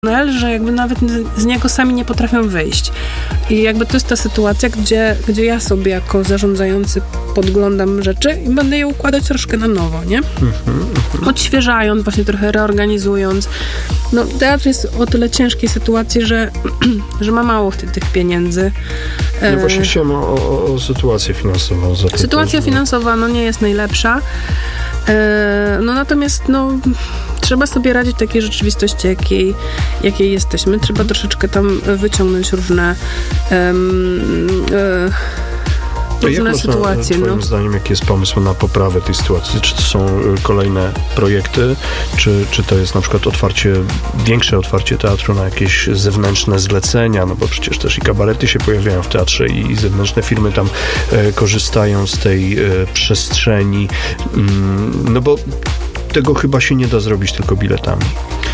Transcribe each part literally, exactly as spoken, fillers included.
że jakby nawet z niego sami nie potrafią wyjść. I jakby to jest ta sytuacja, gdzie, gdzie ja sobie jako zarządzający podglądam rzeczy i będę je układać troszkę na nowo, nie? Odświeżając, właśnie trochę reorganizując. No, teatr jest o tyle ciężkiej sytuacji, że, że ma mało tych, tych pieniędzy. No właśnie chciałem o, o, o sytuację finansową zapytać. Sytuacja finansowa no, nie jest najlepsza. No natomiast no, trzeba sobie radzić w takiej rzeczywistości, jakiej, jakiej jesteśmy. Trzeba troszeczkę tam wyciągnąć różne um, e, różne jak sytuacje. Można, twoim no. zdaniem, jaki jest pomysł na poprawę tej sytuacji? Czy to są kolejne projekty, czy, czy to jest na przykład otwarcie, większe otwarcie teatru na jakieś zewnętrzne zlecenia, no bo przecież też i kabarety się pojawiają w teatrze i, i zewnętrzne firmy tam e, korzystają z tej e, przestrzeni, mm, no bo tego chyba się nie da zrobić tylko biletami.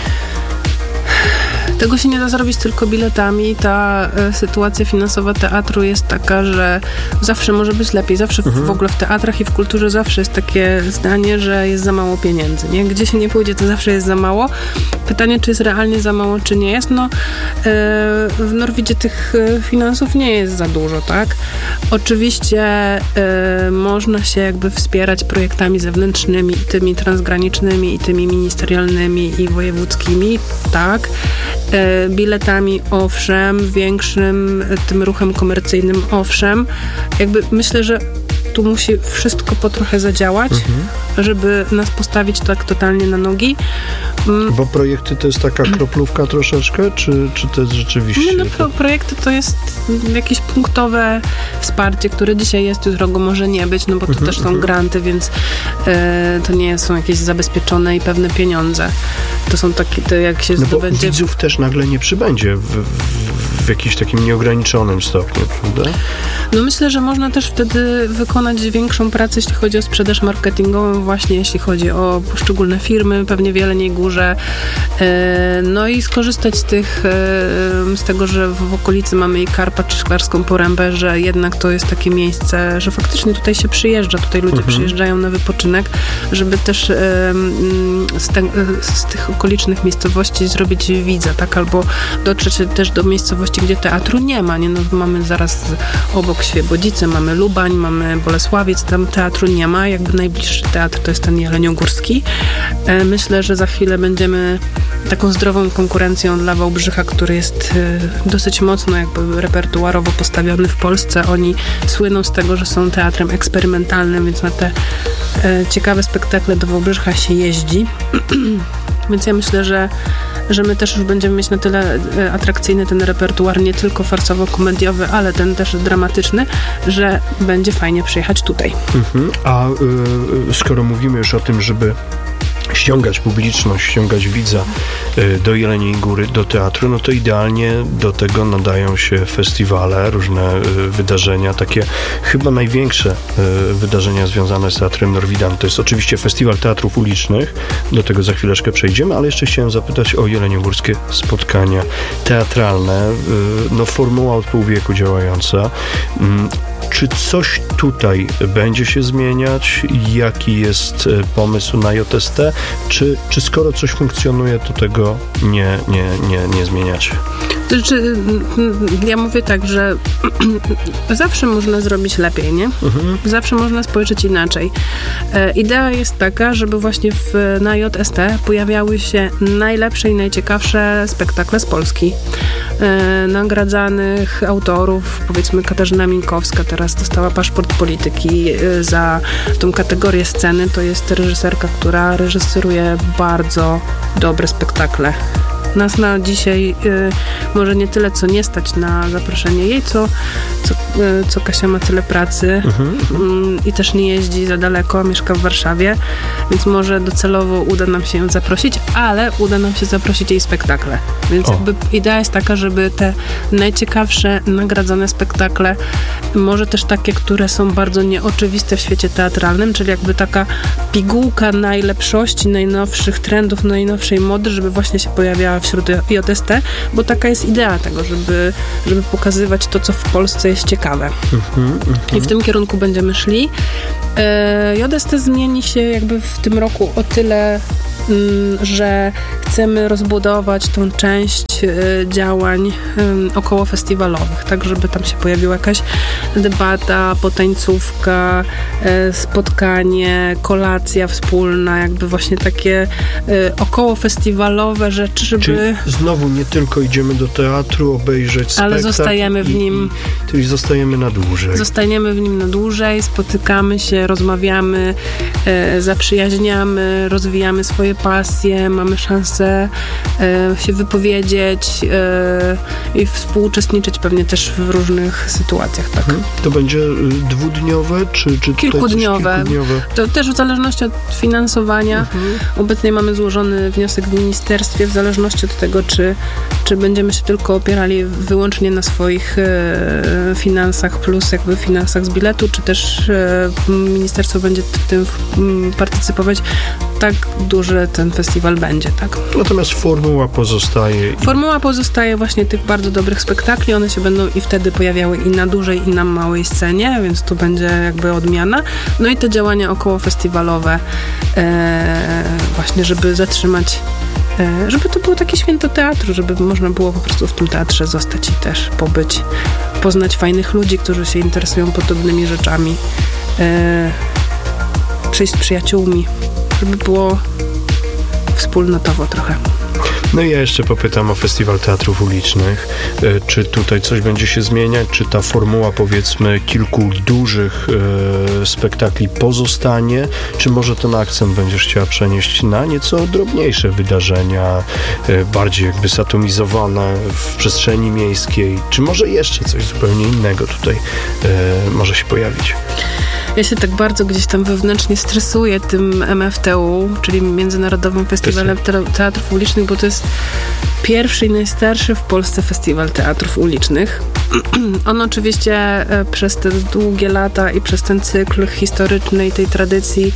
Tego się nie da zrobić tylko biletami. Ta e, sytuacja finansowa teatru jest taka, że zawsze może być lepiej. Zawsze w, mhm. w ogóle w teatrach i w kulturze zawsze jest takie zdanie, że jest za mało pieniędzy. Nie? Gdzie się nie pójdzie, to zawsze jest za mało. Pytanie, czy jest realnie za mało, czy nie jest. No, e, w Norwidzie tych finansów nie jest za dużo, tak? Oczywiście e, można się jakby wspierać projektami zewnętrznymi, i tymi transgranicznymi, i tymi ministerialnymi, i wojewódzkimi, tak? Biletami owszem, większym tym ruchem komercyjnym owszem. Jakby myślę, że tu musi wszystko po trochę zadziałać, mhm. żeby nas postawić tak totalnie na nogi. Bo projekty to jest taka kroplówka troszeczkę, czy, czy to jest rzeczywiście... Nie, no pro, projekty to jest jakieś punktowe wsparcie, które dzisiaj jest, jutro go może nie być, no bo to mhm, też są mhm. granty, więc e, to nie są jakieś zabezpieczone i pewne pieniądze. To są takie, to jak się no zdobędzie... bo widzów też nagle nie przybędzie w, w, w jakimś takim nieograniczonym stopniu, prawda? No myślę, że można też wtedy wykonać większą pracę, jeśli chodzi o sprzedaż marketingową, właśnie jeśli chodzi o poszczególne firmy, pewnie w Jeleniej Górze. No i skorzystać z tych, z tego, że w okolicy mamy i Karpat czy Szklarską Porębę, że jednak to jest takie miejsce, że faktycznie tutaj się przyjeżdża, tutaj ludzie mhm. przyjeżdżają na wypoczynek, żeby też z, te, z tych okolicznych miejscowości zrobić widza, tak? Albo dotrzeć też do miejscowości, gdzie teatru nie ma, nie? No, mamy zaraz obok Świebodzice, mamy Lubań, mamy Bolesławiec, tam teatru nie ma, jakby najbliższy teatr to jest ten jeleniogórski. Myślę, że za chwilę będziemy taką zdrową konkurencją dla Wałbrzycha, który jest dosyć mocno jakby repertuarowo postawiony w Polsce. Oni słyną z tego, że są teatrem eksperymentalnym, więc na te ciekawe spektakle do Wałbrzycha się jeździ. Więc ja myślę, że, że my też już będziemy mieć na tyle atrakcyjny ten repertuar, nie tylko farsowo-komediowy, ale ten też dramatyczny, że będzie fajnie przyjechać tutaj. Mhm. A y, skoro mówimy już o tym, żeby ściągać publiczność, ściągać widza y, do Jeleniej Góry, do teatru, no to idealnie do tego nadają się festiwale, różne y, wydarzenia, takie chyba największe y, wydarzenia związane z Teatrem Norwidan. To jest oczywiście Festiwal Teatrów Ulicznych, do tego za chwileczkę przejdziemy, ale jeszcze chciałem zapytać o jeleniogórskie spotkania teatralne, y, no formuła od pół wieku działająca. Y, Czy coś tutaj będzie się zmieniać? Jaki jest pomysł na J S T? Czy, czy skoro coś funkcjonuje, to tego nie, nie, nie, nie zmieniać? Znaczy, ja mówię tak, że zawsze można zrobić lepiej, nie? Mhm. Zawsze można spojrzeć inaczej. E, idea jest taka, żeby właśnie w, na J S T pojawiały się najlepsze i najciekawsze spektakle z Polski. E, nagradzanych autorów, powiedzmy Katarzyna Minkowska teraz dostała paszport polityki e, za tą kategorię sceny. To jest reżyserka, która reżyseruje bardzo dobre spektakle. Nas na dzisiaj y, może nie tyle, co nie stać na zaproszenie jej, co, co, y, co Kasia ma tyle pracy uh-huh. y, i też nie jeździ za daleko, mieszka w Warszawie, więc może docelowo uda nam się ją zaprosić, ale uda nam się zaprosić jej spektakle. Więc jakby idea jest taka, żeby te najciekawsze, nagradzane spektakle, może też takie, które są bardzo nieoczywiste w świecie teatralnym, czyli jakby taka pigułka najlepszości, najnowszych trendów, najnowszej mody, żeby właśnie się pojawiała wśród J S T, bo taka jest idea tego, żeby, żeby pokazywać to, co w Polsce jest ciekawe. Uh-huh, uh-huh. I w tym kierunku będziemy szli. J S T zmieni się jakby w tym roku o tyle że chcemy rozbudować tą część działań okołofestiwalowych, tak żeby tam się pojawiła jakaś debata, potańcówka, spotkanie, kolacja wspólna, jakby właśnie takie okołofestiwalowe rzeczy, żeby... Czyli znowu nie tylko idziemy do teatru, obejrzeć spektakl, ale zostajemy w nim... I, czyli zostajemy na dłużej. Zostajemy w nim na dłużej, spotykamy się, rozmawiamy, e, zaprzyjaźniamy, rozwijamy swoje pasje, mamy szansę e, się wypowiedzieć e, i współuczestniczyć pewnie też w różnych sytuacjach. Tak. Hmm. To będzie dwudniowe, czy, czy kilkudniowe. kilkudniowe? To też w zależności od finansowania. Mhm. Obecnie mamy złożony wniosek w ministerstwie, w zależności od tego, czy, czy będziemy się tylko opierali wyłącznie na swoich e, finansach plus jakby finansach z biletu, czy też e, ministerstwo będzie w tym m, partycypować. Tak duży ten festiwal będzie, tak. Natomiast formuła pozostaje. I... Formuła pozostaje właśnie tych bardzo dobrych spektakli. One się będą i wtedy pojawiały i na dużej, i na małej scenie, więc tu będzie jakby odmiana. No i te działania okołofestiwalowe e, właśnie, żeby zatrzymać e, żeby to było takie święto teatru, żeby można było po prostu w tym teatrze zostać i też pobyć, poznać fajnych ludzi, którzy się interesują podobnymi rzeczami, e, przyjść z przyjaciółmi, żeby było wspólnotowo trochę. No i ja jeszcze popytam o Festiwal Teatrów Ulicznych. Czy tutaj coś będzie się zmieniać? Czy ta formuła, powiedzmy, kilku dużych e, spektakli pozostanie? Czy może ten akcent będziesz chciała przenieść na nieco drobniejsze wydarzenia, e, bardziej jakby zatomizowane w przestrzeni miejskiej? Czy może jeszcze coś zupełnie innego tutaj e, może się pojawić? Ja się tak bardzo gdzieś tam wewnętrznie stresuję tym M F T U, czyli Międzynarodowym Festiwalem Teatrów Ulicznych, bo to jest pierwszy i najstarszy w Polsce festiwal teatrów ulicznych. On oczywiście przez te długie lata i przez ten cykl historyczny i tej tradycji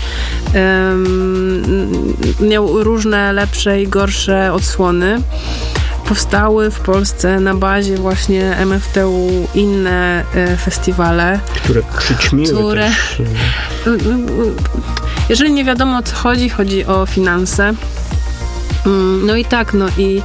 um, miał różne lepsze i gorsze odsłony. Powstały w Polsce na bazie właśnie M F T U inne e, festiwale. Które przyćmiły które, też. Jeżeli nie wiadomo o co chodzi, chodzi o finanse. No i tak, no i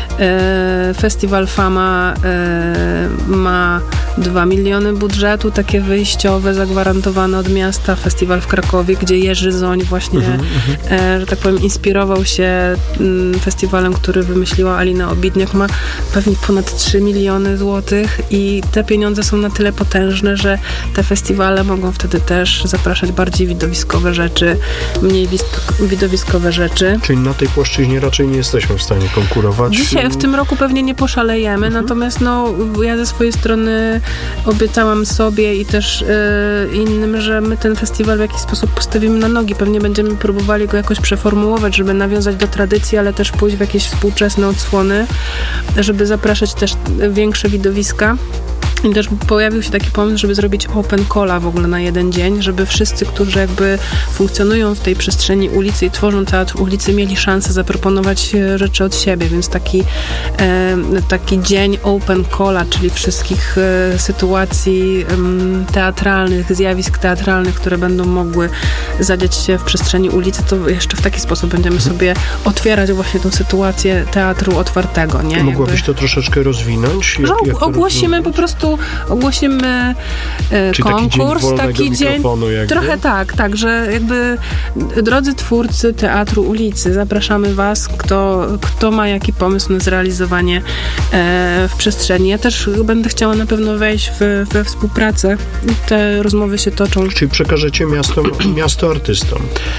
e, Festiwal Fama e, ma dwa miliony budżetu, takie wyjściowe, zagwarantowane od miasta. Festiwal w Krakowie, gdzie Jerzy Zoń właśnie, mm-hmm. e, że tak powiem, inspirował się m, festiwalem, który wymyśliła Alina Obidniak, ma pewnie ponad trzy miliony złotych i te pieniądze są na tyle potężne, że te festiwale mogą wtedy też zapraszać bardziej widowiskowe rzeczy, mniej widowiskowe rzeczy. Czyli na tej płaszczyźnie raczej nie jesteśmy w stanie konkurować. Dzisiaj, w tym roku pewnie nie poszalejemy, mhm. natomiast no, ja ze swojej strony obiecałam sobie i też y, innym, że my ten festiwal w jakiś sposób postawimy na nogi. Pewnie będziemy próbowali go jakoś przeformułować, żeby nawiązać do tradycji, ale też pójść w jakieś współczesne odsłony, żeby zapraszać też większe widowiska. I też pojawił się taki pomysł, żeby zrobić open calla w ogóle na jeden dzień, żeby wszyscy, którzy jakby funkcjonują w tej przestrzeni ulicy i tworzą teatr ulicy, mieli szansę zaproponować rzeczy od siebie, więc taki, e, taki dzień open calla, czyli wszystkich e, sytuacji e, teatralnych, zjawisk teatralnych, które będą mogły zadziać się w przestrzeni ulicy, to jeszcze w taki sposób będziemy sobie otwierać właśnie tą sytuację teatru otwartego. Nie? Mogłabyś jakby... to troszeczkę rozwinąć? Jak, jak ogłosimy po prostu ogłosimy e, konkurs, taki dzień, taki dzień trochę tak, tak, że jakby drodzy twórcy teatru ulicy, zapraszamy was, kto, kto ma jaki pomysł na zrealizowanie e, w przestrzeni. Ja też będę chciała na pewno wejść w, we współpracę. Te rozmowy się toczą. Czyli przekażecie miasto, miasto artystom.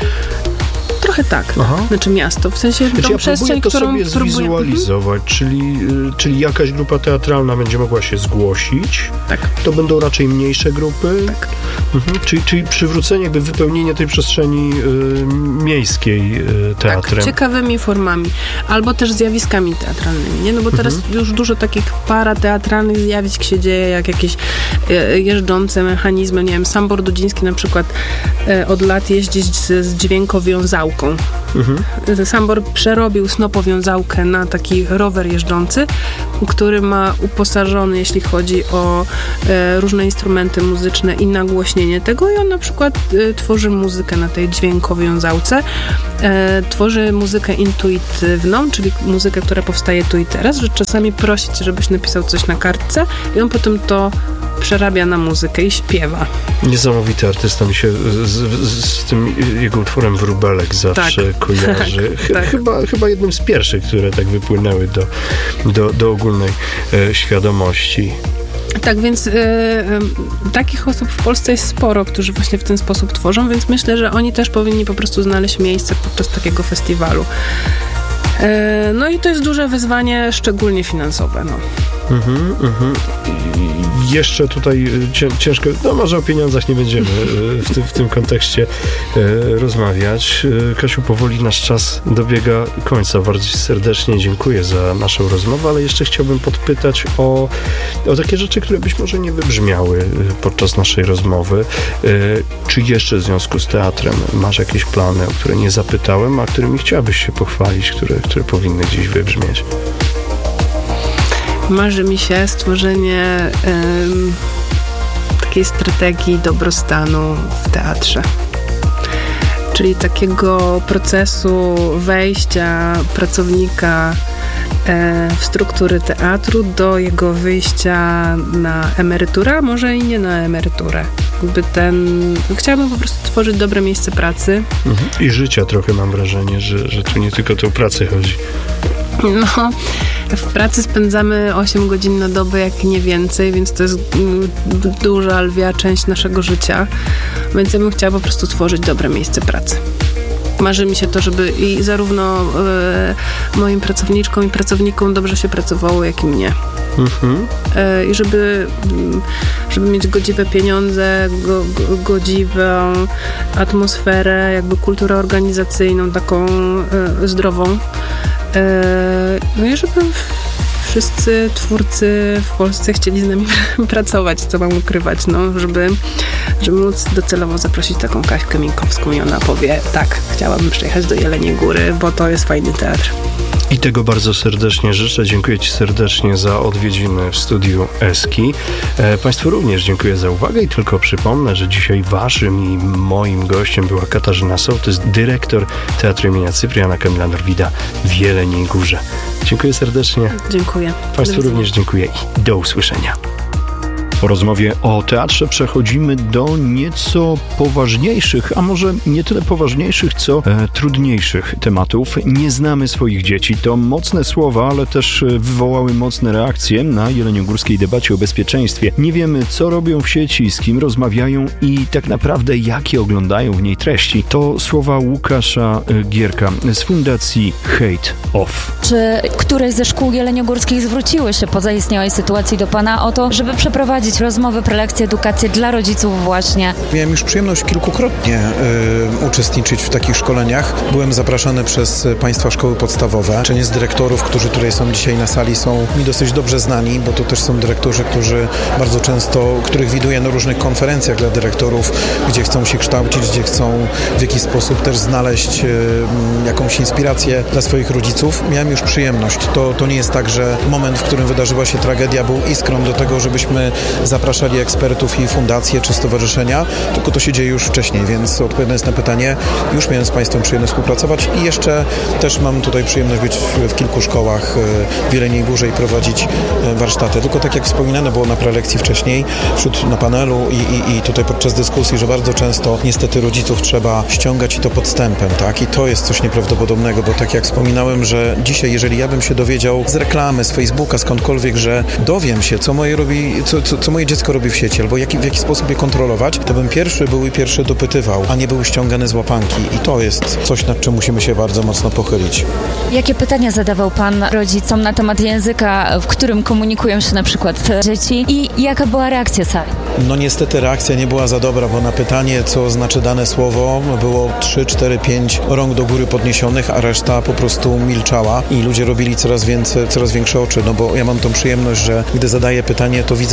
Trochę tak. Aha. Znaczy miasto. W sensie znaczy, tą ja przestrzeń, to którą sobie zwizualizować, czyli, czyli jakaś grupa teatralna będzie mogła się zgłosić. Tak. To będą raczej mniejsze grupy. Tak. Mhm. Czyli, czyli przywrócenie, jakby wypełnienie tej przestrzeni y, miejskiej y, teatrem. Tak, ciekawymi formami. Albo też zjawiskami teatralnymi, nie? No bo teraz mhm. już dużo takich parateatralnych zjawisk się dzieje, jak jakieś y, jeżdżące mechanizmy. Nie wiem, Sambor Dudziński na przykład y, od lat jeździ z, z dźwiękowiązałką. Mhm. Sambor przerobił snopowiązałkę na taki rower jeżdżący, który ma uposażony, jeśli chodzi o e, różne instrumenty muzyczne i nagłośnienie tego i on na przykład e, tworzy muzykę na tej dźwiękowiązałce, e, tworzy muzykę intuitywną, czyli muzykę, która powstaje tu i teraz, że czasami prosić, żebyś napisał coś na kartce i on potem to przerabia na muzykę i śpiewa. Niesamowity artysta, mi się z, z, z tym jego utworem Wróbelek zawsze tak, kojarzy. Tak, tak. Chyba, chyba jednym z pierwszych, które tak wypłynęły do, do, do ogólnej e, świadomości. Tak, więc y, y, takich osób w Polsce jest sporo, którzy właśnie w ten sposób tworzą, więc myślę, że oni też powinni po prostu znaleźć miejsce podczas takiego festiwalu. Y, no i to jest duże wyzwanie, szczególnie finansowe. No. Mhm, mhm. Jeszcze tutaj ciężko, no może o pieniądzach nie będziemy w, ty, w tym kontekście rozmawiać. Kasiu, powoli nasz czas dobiega końca. Bardzo serdecznie dziękuję za naszą rozmowę, ale jeszcze chciałbym podpytać o, o takie rzeczy, które być może nie wybrzmiały podczas naszej rozmowy. Czy jeszcze w związku z teatrem masz jakieś plany, o które nie zapytałem, a którymi chciałabyś się pochwalić, które, które powinny gdzieś wybrzmieć? Marzy mi się stworzenie um, takiej strategii dobrostanu w teatrze. Czyli takiego procesu wejścia pracownika e, w struktury teatru do jego wyjścia na emeryturę, a może i nie na emeryturę. Jakby ten... Chciałabym po prostu tworzyć dobre miejsce pracy. Mhm. I życia trochę mam wrażenie, że, że tu nie tylko o tę pracę chodzi. No, w pracy spędzamy osiem godzin na dobę, jak nie więcej, więc to jest duża, lwia część naszego życia. Więc ja bym chciała po prostu tworzyć dobre miejsce pracy. Marzy mi się to, żeby i zarówno e, moim pracowniczkom i pracownikom dobrze się pracowało, jak i mnie. Mhm. E, I żeby, żeby mieć godziwe pieniądze, go, go, godziwą atmosferę, jakby kulturę organizacyjną, taką e, zdrową. No i żeby wszyscy twórcy w Polsce chcieli z nami pracować, co mam ukrywać, no, żeby, żeby móc docelowo zaprosić taką Kaśkę Minkowską i ona powie, tak, chciałabym przyjechać do Jeleniej Góry, bo to jest fajny teatr. I tego bardzo serdecznie życzę. Dziękuję Ci serdecznie za odwiedziny w studiu Eski. E, Państwu również dziękuję za uwagę i tylko przypomnę, że dzisiaj Waszym i moim gościem była Katarzyna Sołtys, dyrektor Teatru imienia Cypriana Kamila Norwida w Jeleniej Górze. Dziękuję serdecznie. Dziękuję. Państwu również dziękuję i do usłyszenia. Po rozmowie o teatrze przechodzimy do nieco poważniejszych, a może nie tyle poważniejszych, co e, trudniejszych tematów. Nie znamy swoich dzieci. To mocne słowa, ale też wywołały mocne reakcje na jeleniogórskiej debacie o bezpieczeństwie. Nie wiemy, co robią w sieci, z kim rozmawiają i tak naprawdę jakie oglądają w niej treści. To słowa Łukasza Gierka z Fundacji Hate Off. Czy któreś ze szkół jeleniogórskich zwróciły się po zaistniałej sytuacji do Pana o to, żeby przeprowadzić rozmowy, prelekcje, edukację dla rodziców właśnie? Miałem już przyjemność kilkukrotnie y, uczestniczyć w takich szkoleniach. Byłem zapraszany przez Państwa szkoły podstawowe. Część z dyrektorów, którzy tutaj są dzisiaj na sali, są mi dosyć dobrze znani, bo to też są dyrektorzy, którzy bardzo często, których widuję na różnych konferencjach dla dyrektorów, gdzie chcą się kształcić, gdzie chcą w jakiś sposób też znaleźć y, jakąś inspirację dla swoich rodziców. Miałem już przyjemność. To, to nie jest tak, że moment, w którym wydarzyła się tragedia, był iskrą do tego, żebyśmy zapraszali ekspertów i fundacje czy stowarzyszenia, tylko to się dzieje już wcześniej, więc odpowiadając na pytanie, już miałem z Państwem przyjemność współpracować i jeszcze też mam tutaj przyjemność być w, w kilku szkołach w Jeleniej Górze i prowadzić warsztaty. Tylko tak jak wspominane było na prelekcji wcześniej, wśród na panelu i, i, i tutaj podczas dyskusji, że bardzo często niestety rodziców trzeba ściągać i to podstępem, tak? I to jest coś nieprawdopodobnego, bo tak jak wspominałem, że dzisiaj, jeżeli ja bym się dowiedział z reklamy, z Facebooka, skądkolwiek, że dowiem się, co moje robi, co, co, co moje dziecko robi w sieci, albo jaki, w jaki sposób je kontrolować, to bym pierwszy był i pierwszy dopytywał, a nie był ściągany z łapanki. I to jest coś, nad czym musimy się bardzo mocno pochylić. Jakie pytania zadawał Pan rodzicom na temat języka, w którym komunikują się na przykład dzieci i jaka była reakcja sali? No niestety reakcja nie była za dobra, bo na pytanie, co znaczy dane słowo, było trzy, cztery, pięć rąk do góry podniesionych, a reszta po prostu milczała i ludzie robili coraz więcej, coraz większe oczy, no bo ja mam tą przyjemność, że gdy zadaję pytanie, to widzę wszystkich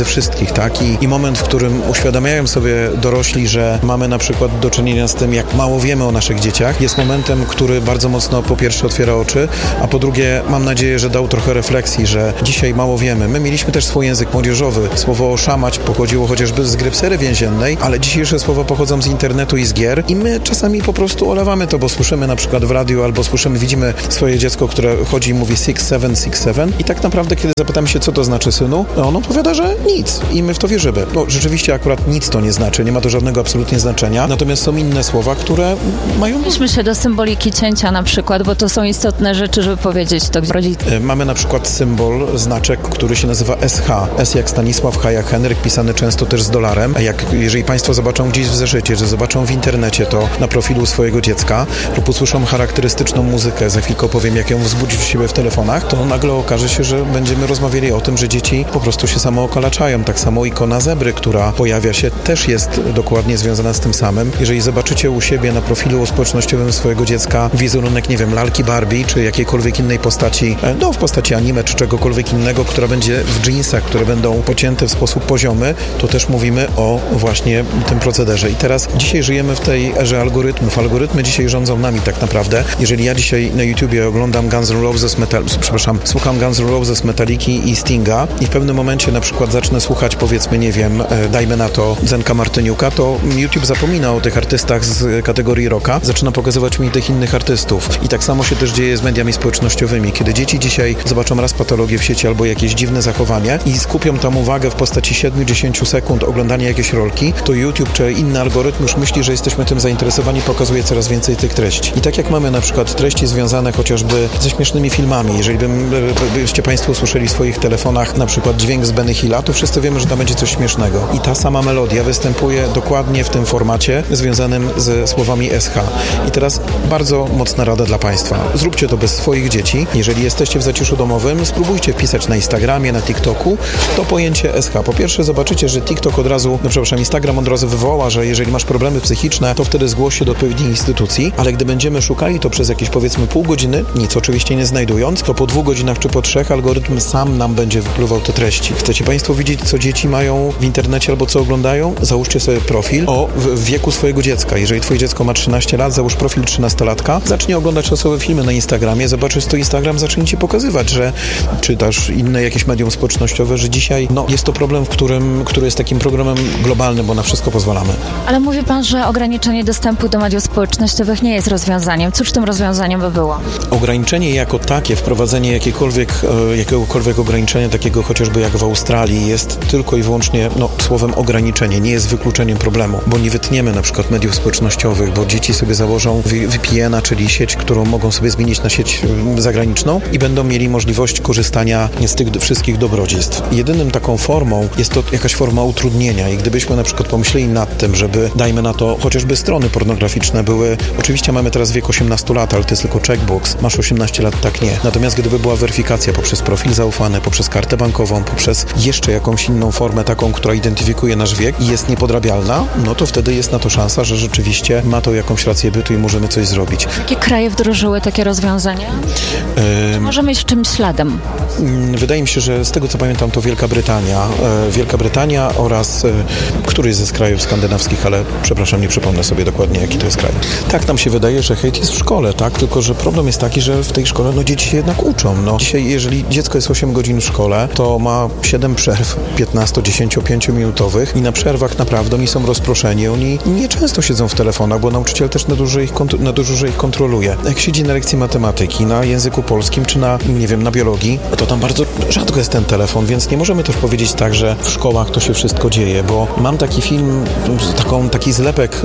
wszystkich, tak? I, i moment, w którym uświadamiają sobie dorośli, że mamy na przykład do czynienia z tym, jak mało wiemy o naszych dzieciach, jest momentem, który bardzo mocno po pierwsze otwiera oczy, a po drugie mam nadzieję, że dał trochę refleksji, że dzisiaj mało wiemy. My mieliśmy też swój język młodzieżowy. Słowo szamać pochodziło chociażby z gry w serii więziennej, ale dzisiejsze słowa pochodzą z internetu i z gier i my czasami po prostu olewamy to, bo słyszymy na przykład w radiu albo słyszymy, widzimy swoje dziecko, które chodzi i mówi six seven, six seven i tak naprawdę, kiedy zapytamy się, co to znaczy, synu, no on odpowiada, że nic i my w to wierzymy. No rzeczywiście akurat nic to nie znaczy, nie ma to żadnego absolutnie znaczenia, natomiast są inne słowa, które mają... Weźmy się do symboliki cięcia na przykład, bo to są istotne rzeczy, żeby powiedzieć to rodzicom. Mamy na przykład symbol, znaczek, który się nazywa S H. S jak Stanisław, H jak Henryk, pisany często też z dolarem. A jak, jeżeli Państwo zobaczą gdzieś w zeszycie, że zobaczą w internecie to na profilu swojego dziecka lub usłyszą charakterystyczną muzykę, za chwilkę opowiem, jak ją wzbudzić u siebie w telefonach, to nagle okaże się, że będziemy rozmawiali o tym, że dzieci po prostu się samo okalaczają. Tak samo ikona zebry, która pojawia się, też jest dokładnie związana z tym samym. Jeżeli zobaczycie u siebie na profilu społecznościowym swojego dziecka wizerunek, nie wiem, lalki Barbie, czy jakiejkolwiek innej postaci, no w postaci anime, czy czegokolwiek innego, która będzie w jeansach, które będą pocięte w sposób poziomy, to też mówimy o właśnie tym procederze. I teraz dzisiaj żyjemy w tej erze algorytmów. Algorytmy dzisiaj rządzą nami tak naprawdę. Jeżeli ja dzisiaj na YouTubie oglądam Guns N' Roses, metal, przepraszam, słucham Guns N' Roses, Metaliki i Stinga i w pewnym momencie na przykład zacznę słuchać, powiedzmy, nie wiem, dajmy na to Zenka Martyniuka, to YouTube zapomina o tych artystach z kategorii rocka, zaczyna pokazywać mi tych innych artystów. I tak samo się też dzieje z mediami społecznościowymi. Kiedy dzieci dzisiaj zobaczą raz patologię w sieci albo jakieś dziwne zachowanie i skupią tam uwagę w postaci siedem do dziesięciu sekund oglądania jakiejś rolki, to YouTube czy inny algorytm już myśli, że jesteśmy tym zainteresowani, pokazuje coraz więcej tych treści. I tak jak mamy na przykład treści związane chociażby ze śmiesznymi filmami, jeżeli bym, byście Państwo usłyszeli w swoich telefonach na przykład dźwięk z Benny Hilla, to wszyscy wiemy, że tam będzie coś śmiesznego. I ta sama melodia występuje dokładnie w tym formacie związanym ze słowami S H. I teraz bardzo mocna rada dla Państwa. Zróbcie to bez swoich dzieci. Jeżeli jesteście w zaciszu domowym, spróbujcie wpisać na Instagramie, na TikToku to pojęcie S H. Po pierwsze zobaczycie, że TikTok od razu, no przepraszam, Instagram od razu wywoła, że jeżeli masz problemy psychiczne, to wtedy zgłoś się do odpowiednich instytucji, ale gdy będziemy szukali to przez jakieś powiedzmy pół godziny, nic oczywiście nie znajdując, to po dwóch godzinach czy po trzech algorytm sam nam będzie wypluwał te treści. Chcecie Państwo widzieć, co dzieci mają w internecie albo co oglądają? Załóżcie sobie profil o w wieku swojego dziecka. Jeżeli Twoje dziecko ma trzynaście lat, załóż profil trzynastolatka, zacznij oglądać losowe filmy na Instagramie, zobaczysz, to Instagram zacznie Ci pokazywać, że czy też inne jakieś medium społecznościowe, że dzisiaj no, jest to problem, w którym, który jest takim programem globalnym, bo na wszystko pozwalamy. Ale mówi Pan, że ograniczenie dostępu do mediów społecznościowych nie jest rozwiązaniem. Cóż tym rozwiązaniem by było? Ograniczenie jako takie, wprowadzenie jakiekolwiek, e, jakiegokolwiek ograniczenia, takiego chociażby jak w Australii, jest tylko i wyłącznie no, słowem ograniczenie, nie jest wykluczeniem problemu, bo nie wytniemy na przykład mediów społecznościowych, bo dzieci sobie założą V P N a, czyli sieć, którą mogą sobie zmienić na sieć zagraniczną i będą mieli możliwość korzystania z tych wszystkich dobrodziejstw. Jedynym taką formą jest to jakaś forma utrudnienia i gdybyśmy na przykład pomyśleli nad tym, żeby, dajmy na to, chociażby strony pornograficzne były, oczywiście mamy teraz wiek osiemnaście lat, ale to jest tylko checkbox, masz osiemnaście lat, tak nie. Natomiast gdyby była weryfikacja poprzez profil zaufany, poprzez kartę bankową, poprzez jeszcze jakąś inną formę taką, która identyfikuje nasz wiek i jest niepodrabialna, no to wtedy jest na to szansa, że rzeczywiście ma to jakąś rację bytu i możemy coś zrobić. Jakie kraje wdrożyły takie rozwiązanie? Yy... Możemy iść czymś śladem. Wydaje mi się, że z tego co pamiętam to Wielka Brytania. Wielka Brytania oraz któryś ze krajów skandynawskich, ale przepraszam, nie przypomnę sobie dokładnie jaki to jest kraj. Tak nam się wydaje, że hejt jest w szkole, tak? Tylko że problem jest taki, że w tej szkole no dzieci się jednak uczą. No. Dzisiaj jeżeli dziecko jest osiem godzin w szkole, to ma siedem przerw piętnaście, dziesięć, pięć minutowych i na przerwach naprawdę oni są rozproszeni. Oni nieczęsto siedzą w telefonach, bo nauczyciel też na dużo ich, kont- na dużo ich kontroluje. Jak siedzi na lekcji matematyki, na języku polskim czy na, nie wiem, na biologii, to tam bardzo rzadko jest ten telefon, więc nie możemy też powiedzieć tak, że w szkołach to się wszystko dzieje, bo mam taki film, taką, taki zlepek,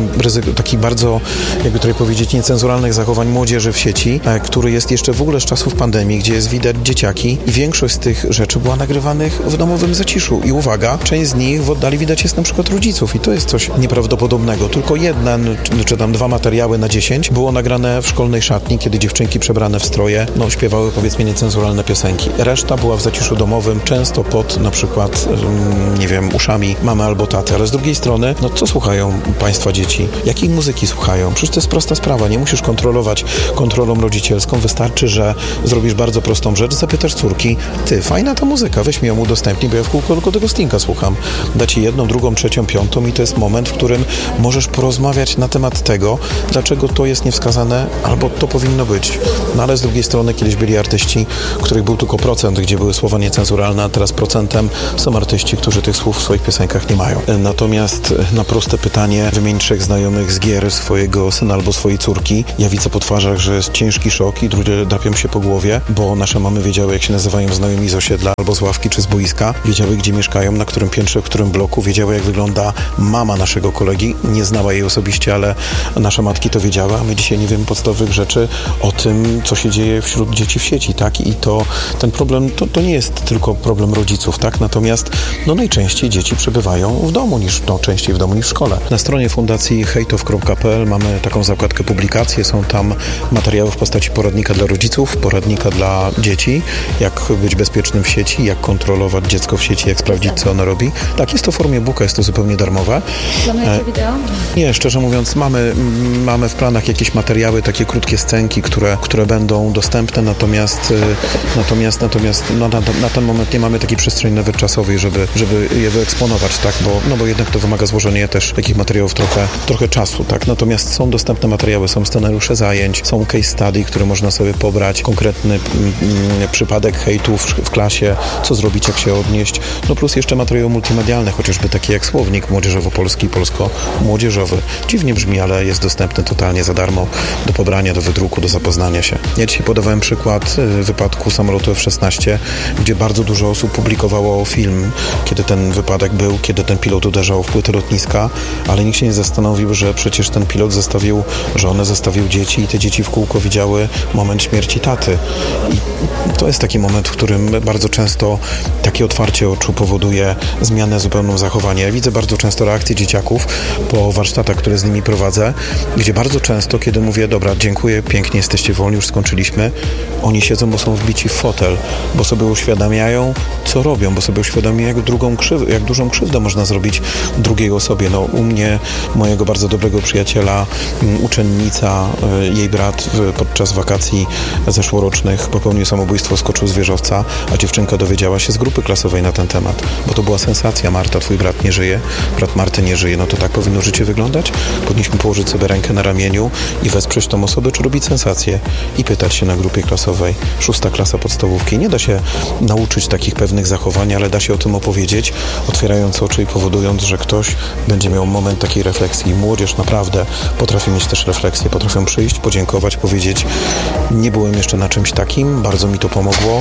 taki bardzo, jakby tutaj powiedzieć, niecenzuralnych zachowań młodzieży w sieci, który jest jeszcze w ogóle z czasów pandemii, gdzie jest widać dzieciaki i większość z tych rzeczy była nagrywanych w domowym zaciszu. I uwaga, część z nich w oddali widać jest na przykład rodziców i to jest coś nieprawdopodobnego. Tylko jeden, czy tam dwa materiały na dziesięć było nagrane w szkolnej szatni, kiedy dziewczynki przebrane w stroje, no śpiewały powiedzmy niecenzuralne piosenki. Reszta była w zaciszu domowym, często pod na przykład, nie wiem, uszami mamy albo taty, ale z drugiej strony, no co słuchają Państwa dzieci? Jakiej muzyki słuchają? Przecież to jest prosta sprawa, nie musisz kontrolować kontrolą rodzicielską, wystarczy, że zrobisz bardzo prostą rzecz, zapytasz córki, ty, fajna ta muzyka, weź mi ją udostępnij, bo ja w kółko to tylko tego stinka słucham. Da ci jedną, drugą, trzecią, piątą i to jest moment, w którym możesz porozmawiać na temat tego, dlaczego to jest niewskazane, albo to powinno być. No ale z drugiej strony kiedyś byli artyści, których był tylko procent, gdzie były słowa niecenzuralne, a teraz procentem są artyści, którzy tych słów w swoich piosenkach nie mają. Natomiast na proste pytanie, wymień trzech znajomych z gier swojego syna albo swojej córki, ja widzę po twarzach, że jest ciężki szok i ludzie drapią się po głowie, bo nasze mamy wiedziały, jak się nazywają znajomi z osiedla albo z ławki czy z boiska, wiedziały, gdzie mieszkają, na którym piętrze, w którym bloku, wiedziały, jak wygląda mama naszego kolegi, nie znała jej osobiście, ale nasze matki to wiedziały, a my dzisiaj nie wiemy podstawowych rzeczy o tym, co się dzieje wśród dzieci w sieci, tak? I to ten problem, to, to nie jest tylko problem rodziców, tak? Natomiast no najczęściej dzieci przebywają w domu niż, no częściej w domu niż w szkole. Na stronie fundacji hejtow kropka pe el mamy taką zakładkę publikacje, są tam materiały w postaci poradnika dla rodziców, poradnika dla dzieci, jak być bezpiecznym w sieci, jak kontrolować dziecko w sieci, jak sprawdzić, co ono robi. Tak, jest to w formie e-booka, jest to zupełnie darmowe. Planujecie wideo? Nie, szczerze mówiąc, mamy, mamy w planach jakieś materiały, takie krótkie scenki, które, które będą dostępne, natomiast natomiast, natomiast no, na, na ten moment nie mamy takiej przestrzeni nawet czasowej, żeby, żeby je wyeksponować, tak, bo, no bo jednak to wymaga złożenia też takich materiałów trochę, trochę czasu, tak, natomiast są dostępne materiały, są scenariusze zajęć, są case study, które można sobie pobrać, konkretny mm, przypadek hejtu w, w klasie, co zrobić, jak się odnieść, no plus jeszcze materiały multimedialne, chociażby takie jak słownik młodzieżowo-polski, polsko-młodzieżowy. Dziwnie brzmi, ale jest dostępny totalnie za darmo do pobrania, do wydruku, do zapoznania się. Ja dzisiaj podawałem przykład wypadku samolotu F szesnaście, gdzie bardzo dużo osób publikowało film, kiedy ten wypadek był, kiedy ten pilot uderzał w płytę lotniska, ale nikt się nie zastanowił, że przecież ten pilot zostawił żonę, zostawił dzieci i te dzieci w kółko widziały moment śmierci taty. I to jest taki moment, w którym bardzo często takie otwarcie oczu powoduje zmianę zupełną zachowania. Ja widzę bardzo często reakcje dzieciaków po warsztatach, które z nimi prowadzę, gdzie bardzo często, kiedy mówię, dobra, dziękuję, pięknie, jesteście wolni, już skończyliśmy, oni siedzą, bo są wbici w fotel, bo sobie uświadamiają, co robią, bo sobie uświadamiają, jak, drugą krzyw- jak dużą krzywdę można zrobić drugiej osobie. No, u mnie, mojego bardzo dobrego przyjaciela, uczennica, jej brat podczas wakacji zeszłorocznych popełnił samobójstwo, skoczył z wieżowca, a dziewczynka dowiedziała się z grupy klasowej na ten temat, bo to była sensacja. Marta, twój brat nie żyje, brat Marty nie żyje. No to tak powinno życie wyglądać? Powinniśmy położyć sobie rękę na ramieniu i wesprzeć tą osobę, czy robić sensację i pytać się na grupie klasowej. Szósta klasa podstawówki. Nie da się nauczyć takich pewnych zachowań, ale da się o tym opowiedzieć, otwierając oczy i powodując, że ktoś będzie miał moment takiej refleksji. Młodzież naprawdę potrafi mieć też refleksję, potrafią przyjść, podziękować, powiedzieć, nie byłem jeszcze na czymś takim, bardzo mi to pomogło.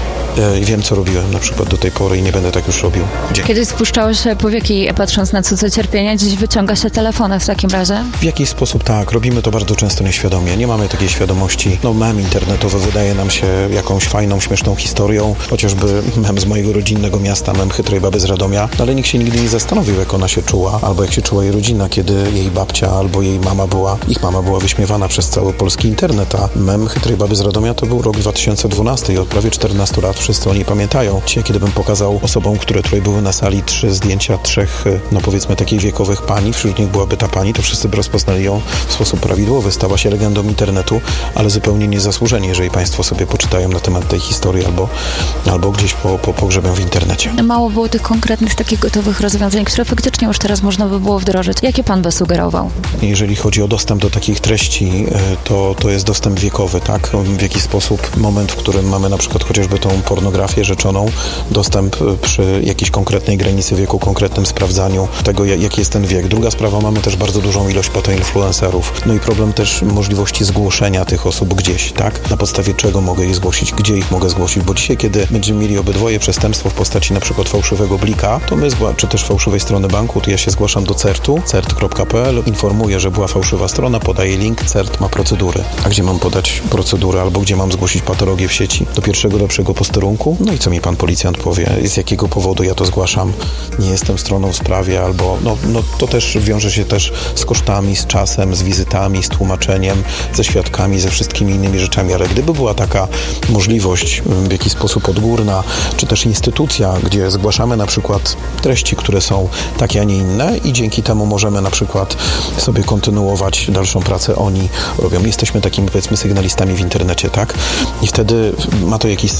I wiem, co robiłem na przykład do tej pory i nie będę tak już robił. Dzięki. Kiedyś spuszczało się powieki, patrząc na cudze cierpienia, dziś wyciąga się telefony w takim razie? W jakiś sposób tak, robimy to bardzo często nieświadomie. Nie mamy takiej świadomości. No mem internetowy wydaje nam się jakąś fajną, śmieszną historią, chociażby mem z mojego rodzinnego miasta, mem chytrej baby z Radomia, ale nikt się nigdy nie zastanowił, jak ona się czuła, albo jak się czuła jej rodzina, kiedy jej babcia albo jej mama była, ich mama była wyśmiewana przez cały polski internet, a mem chytrej baby z Radomia to był rok dwa tysiące dwunasty i od prawie czternastu lat wszyscy o niej pamiętają. Dzisiaj, kiedy bym pokazał osobom, które tutaj były na sali, trzy zdjęcia trzech, no powiedzmy, takich wiekowych pani, wśród nich byłaby ta pani, to wszyscy by rozpoznali ją w sposób prawidłowy. Stała się legendą internetu, ale zupełnie niezasłużenie, jeżeli państwo sobie poczytają na temat tej historii albo, albo gdzieś po, po, pogrzebią w internecie. Mało było tych konkretnych, takich gotowych rozwiązań, które faktycznie już teraz można by było wdrożyć. Jakie pan by sugerował? Jeżeli chodzi o dostęp do takich treści, to, to jest dostęp wiekowy, tak? W jaki sposób moment, w którym mamy na przykład chociażby tą pornografię rzeczoną, dostęp przy jakiejś konkretnej granicy wieku, konkretnym sprawdzaniu tego, jaki jest ten wiek. Druga sprawa, mamy też bardzo dużą ilość potoinfluencerów. No i problem też możliwości zgłoszenia tych osób gdzieś, tak? Na podstawie czego mogę je zgłosić, gdzie ich mogę zgłosić, bo dzisiaj, kiedy będziemy mieli obydwoje przestępstwo w postaci na przykład fałszywego blika, to my, zgła- czy też fałszywej strony banku, to ja się zgłaszam do certu, cert kropka pe el, informuję, że była fałszywa strona, podaję link, cert ma procedury. A gdzie mam podać procedurę, albo gdzie mam zgłosić patologię w sieci? Do pierwszego lepszego posterunku? No i co mi pan policjant powie? Z jakiego powodu ja to zgłaszam? Nie jestem stroną w sprawie, albo no, no to też wiąże się też z kosztami, z czasem, z wizytami, z tłumaczeniem, ze świadkami, ze wszystkimi innymi rzeczami, ale gdyby była taka możliwość w jakiś sposób odgórna, czy też instytucja, gdzie zgłaszamy na przykład treści, które są takie, a nie inne i dzięki temu możemy na przykład sobie kontynuować dalszą pracę, oni robią. Jesteśmy takimi, powiedzmy, sygnalistami w internecie, tak? I wtedy ma to jakiś sens, żeby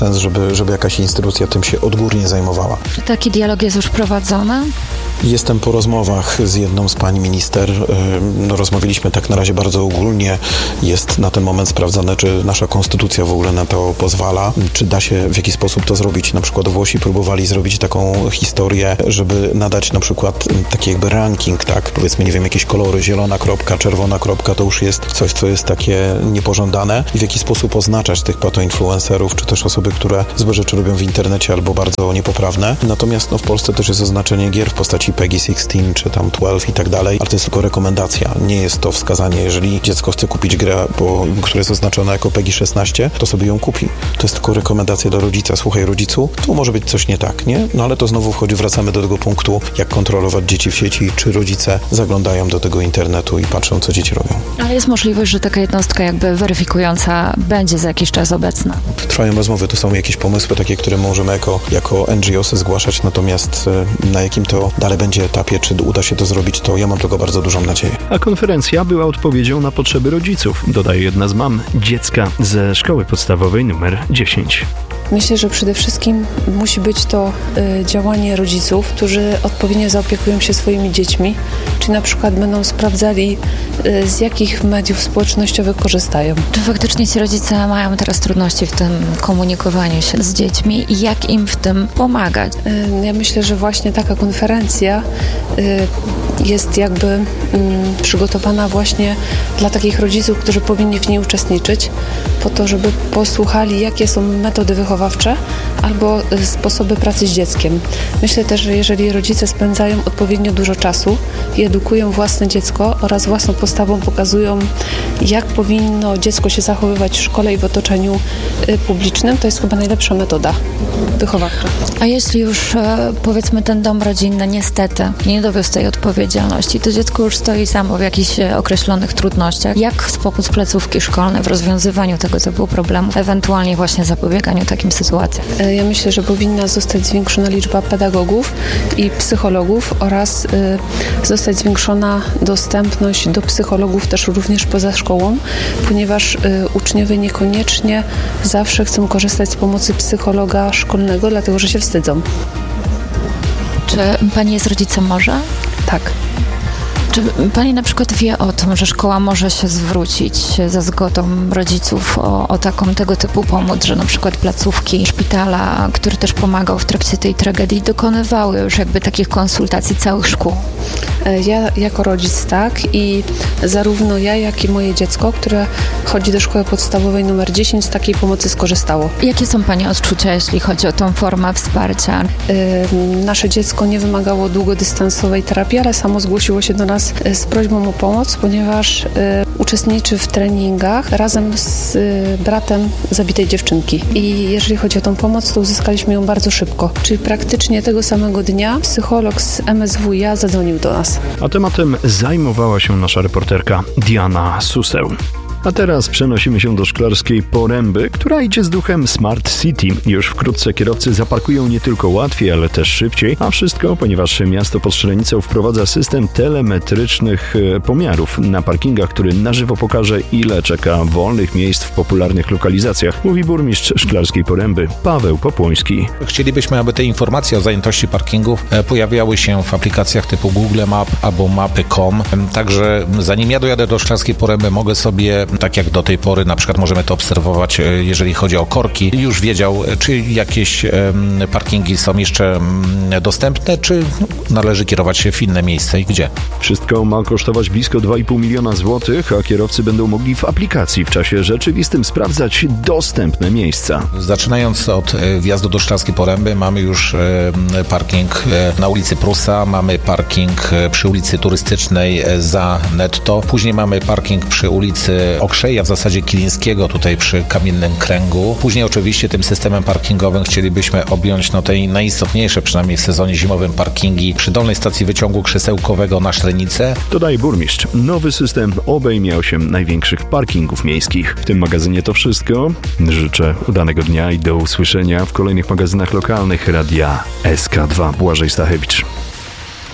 żeby jakaś instytucja tym się odgórnie zajmowała. Czy taki dialog jest już prowadzony? Jestem po rozmowach z jedną z pań minister. No, rozmawialiśmy tak na razie bardzo ogólnie. Jest na ten moment sprawdzane, czy nasza konstytucja w ogóle na to pozwala, czy da się w jakiś sposób to zrobić. Na przykład Włosi próbowali zrobić taką historię, żeby nadać na przykład taki jakby ranking, tak? Powiedzmy, nie wiem, jakieś kolory, zielona kropka, czerwona kropka, to już jest coś, co jest takie niepożądane i w jaki sposób oznaczać tych patoinfluencerów, czy też osoby, które złe rzeczy robią w internecie albo bardzo niepoprawne. Natomiast no, w Polsce też jest oznaczenie gier w postaci Peggy szesnaście, czy tam dwanaście i tak dalej, ale to jest tylko rekomendacja. Nie jest to wskazanie. Jeżeli dziecko chce kupić grę, bo, która jest oznaczona jako Peggy szesnaście, to sobie ją kupi. To jest tylko rekomendacja do rodzica. Słuchaj, rodzicu, tu może być coś nie tak, nie? No ale to znowu wchodzi, wracamy do tego punktu, jak kontrolować dzieci w sieci, czy rodzice zaglądają do tego internetu i patrzą, co dzieci robią. Ale jest możliwość, że taka jednostka jakby weryfikująca będzie za jakiś czas obecna. Trwają rozmowy, to są jakieś pomysły takie, które możemy jako, jako N G O sy zgłaszać, natomiast na jakim to dalej będzie etapie, czy uda się to zrobić, to ja mam tylko bardzo dużą nadzieję. A konferencja była odpowiedzią na potrzeby rodziców, dodaje jedna z mam dziecka ze szkoły podstawowej numer dziesięć. Myślę, że przede wszystkim musi być to y, działanie rodziców, którzy odpowiednio zaopiekują się swoimi dziećmi, czy na przykład będą sprawdzali, y, z jakich mediów społecznościowych korzystają. Czy faktycznie ci rodzice mają teraz trudności w tym komunikowaniu się z dziećmi i jak im w tym pomagać? Y, ja myślę, że właśnie taka konferencja y, jest jakby y, przygotowana właśnie dla takich rodziców, którzy powinni w niej uczestniczyć, po to, żeby posłuchali, jakie są metody wychowawcze albo sposoby pracy z dzieckiem. Myślę też, że jeżeli rodzice spędzają odpowiednio dużo czasu i edukują własne dziecko oraz własną postawą pokazują, jak powinno dziecko się zachowywać w szkole i w otoczeniu publicznym, to jest chyba najlepsza metoda wychowawcza. A jeśli już powiedzmy ten dom rodzinny niestety nie dowiózł tej odpowiedzialności, to dziecko już stoi samo w jakichś określonych trudnościach. Jak wspomóc placówki szkolne w rozwiązywaniu tego typu problemów, ewentualnie właśnie zapobieganiu takim sytuacjom? Ja myślę, że powinna zostać zwiększona liczba pedagogów i psychologów oraz y, zostać zwiększona dostępność do psychologów też również poza szkołą, ponieważ y, uczniowie niekoniecznie zawsze chcą korzystać z pomocy psychologa szkolnego, dlatego że się wstydzą. Czy pani jest rodzicem może? Tak. Czy pani na przykład wie o tym, że szkoła może się zwrócić za zgodą rodziców o, o taką tego typu pomoc, że na przykład placówki szpitala, który też pomagał w trakcie tej tragedii, dokonywały już jakby takich konsultacji całych szkół? Ja jako rodzic tak i zarówno ja, jak i moje dziecko, które chodzi do szkoły podstawowej numer dziesięć, z takiej pomocy skorzystało. Jakie są pani odczucia, jeśli chodzi o tą formę wsparcia? Yy, nasze dziecko nie wymagało długodystansowej terapii, ale samo zgłosiło się do nas z prośbą o pomoc, ponieważ y, uczestniczy w treningach razem z y, bratem zabitej dziewczynki. I jeżeli chodzi o tą pomoc, to uzyskaliśmy ją bardzo szybko. Czyli praktycznie tego samego dnia psycholog z M S W iA zadzwonił do nas. A tematem zajmowała się nasza reporterka Diana Suseł. A teraz przenosimy się do Szklarskiej Poręby, która idzie z duchem Smart City. Już wkrótce kierowcy zaparkują nie tylko łatwiej, ale też szybciej, a wszystko, ponieważ miasto pod Strzelecą wprowadza system telemetrycznych pomiarów na parkingach, który na żywo pokaże, ile czeka wolnych miejsc w popularnych lokalizacjach, mówi burmistrz Szklarskiej Poręby Paweł Popłoński. Chcielibyśmy, aby te informacje o zajętości parkingów pojawiały się w aplikacjach typu Google Map albo mapy kropka com. Także zanim ja dojadę do Szklarskiej Poręby, mogę sobie, tak jak do tej pory, na przykład możemy to obserwować, jeżeli chodzi o korki, już wiedział, czy jakieś parkingi są jeszcze dostępne, czy należy kierować się w inne miejsce i gdzie. Wszystko ma kosztować blisko dwa i pół miliona złotych, a kierowcy będą mogli w aplikacji w czasie rzeczywistym sprawdzać dostępne miejsca. Zaczynając od wjazdu do Szklarskiej Poręby, mamy już parking na ulicy Prusa, mamy parking przy ulicy Turystycznej za Netto, później mamy parking przy ulicy Okrzeja, w zasadzie Kilińskiego, tutaj przy Kamiennym Kręgu. Później oczywiście tym systemem parkingowym chcielibyśmy objąć no tej najistotniejsze, przynajmniej w sezonie zimowym, parkingi przy dolnej stacji wyciągu krzesełkowego na Szlenice. Dodaje burmistrz. Nowy system obejmie osiem największych parkingów miejskich. W tym magazynie to wszystko. Życzę udanego dnia i do usłyszenia w kolejnych magazynach lokalnych Radia S K dwa. Błażej Stachewicz.